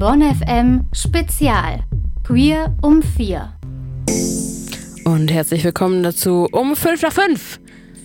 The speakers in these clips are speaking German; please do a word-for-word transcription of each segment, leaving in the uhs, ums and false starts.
Bonn F M Spezial. Queer um vier. Und herzlich willkommen dazu um fünf nach fünf.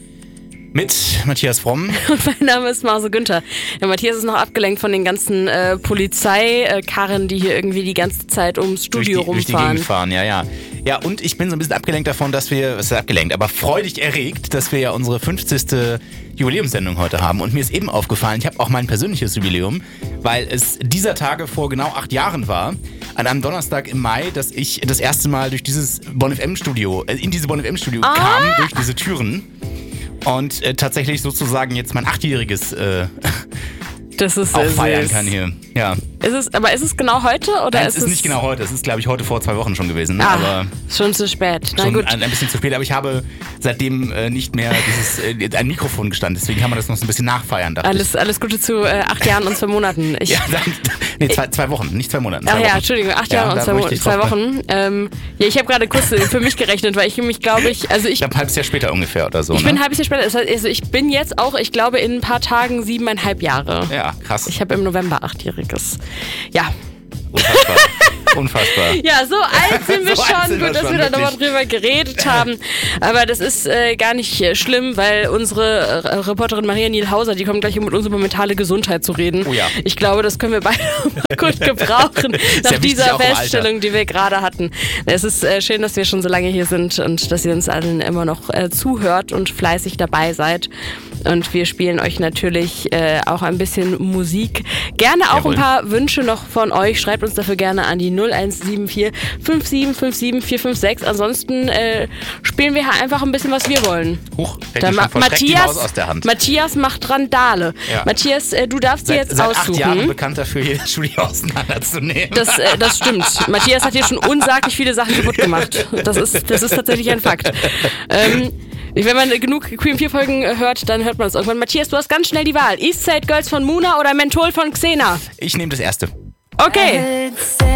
Mit Matthias Fromm. Und mein Name ist Marse Günther. Ja, Matthias ist noch abgelenkt von den ganzen äh, Polizeikarren, die hier irgendwie die ganze Zeit ums Studio durch die, rumfahren. Durch die Gegend fahren, ja, ja. Ja, und ich bin so ein bisschen abgelenkt davon, dass wir, was ist abgelenkt, aber freudig erregt, dass wir ja unsere fünfzigste Jubiläumssendung heute haben. Und mir ist eben aufgefallen, ich habe auch mein persönliches Jubiläum, weil es dieser Tage vor genau acht Jahren war, an einem Donnerstag im Mai, dass ich das erste Mal durch dieses Bonn F M-Studio, äh, in dieses Bonn F M-Studio ah. kam, durch diese Türen. Und äh, tatsächlich sozusagen jetzt mein achtjähriges äh, das ist auch äh, feiern süß. kann hier. Ja. Ist es, aber ist es genau heute? Oder Nein, ist es ist es nicht genau heute. Es ist, glaube ich, heute vor zwei Wochen schon gewesen. Ah, aber schon zu spät. Na schon gut. Ein, ein bisschen zu spät, aber ich habe seitdem äh, nicht mehr dieses äh, ein Mikrofon gestanden. Deswegen kann man das noch so ein bisschen nachfeiern. Alles, alles Gute zu äh, acht Jahren und zwei Monaten. Ich, ja, dann, nee, zwei, zwei Wochen, nicht zwei Monaten. Zwei Ach ja, Wochen. Entschuldigung, acht ja, Jahre und zwei, Mo- zwei Wochen. Ähm, ja, ich habe gerade kurz für mich gerechnet, weil ich mich, glaube ich, also ich... Ich glaube, ein halbes Jahr später ungefähr oder so, Ich ne? bin ein halbes Jahr später, also ich bin jetzt auch, ich glaube, in ein paar Tagen siebeneinhalb Jahre. Ja, krass. Ich habe im November achtjähriges. Ja. Unfassbar. Unfassbar. Ja, so alt sind wir so schon. alt sind Gut, wir dass schon, wir da nochmal wirklich. drüber geredet haben. Aber das ist äh, gar nicht äh, schlimm, weil unsere äh, Reporterin Maria Nielhauser, die kommt gleich, um mit uns über mentale Gesundheit zu reden. Oh ja. Ich glaube, das können wir beide mal gut gebrauchen, nach ja dieser auch im Feststellung, die wir gerade hatten. Es ist äh, schön, dass wir schon so lange hier sind und dass ihr uns allen immer noch äh, zuhört und fleißig dabei seid. Und wir spielen euch natürlich äh, auch ein bisschen Musik. Gerne auch Jawohl. ein paar Wünsche noch von euch. Schreibt uns dafür gerne an die null eins sieben vier fünf sieben fünf sieben vier fünf sechs. Ansonsten äh, spielen wir hier einfach ein bisschen, was wir wollen. Huch, Da ma- Matthias, aus der Hand. Matthias macht Randale. Ja. Matthias, äh, du darfst dir Seit, jetzt seit aussuchen. acht Jahren bekannt dafür, hier das Studio auseinanderzunehmen. Das, äh, das stimmt. Matthias hat hier schon unsaglich viele Sachen kaputt gemacht. Das ist, das ist tatsächlich ein Fakt. Ähm, wenn man genug Queen vier Folgen hört, dann hört man es irgendwann. Matthias, du hast ganz schnell die Wahl. Eastside Girls von Muna oder Menthol von Xena? Ich nehme das erste. Okay.